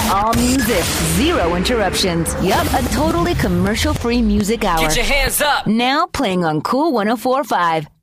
All music, zero interruptions. Yup, a totally commercial-free music hour. Get your hands up. Now playing on Cool 104.5.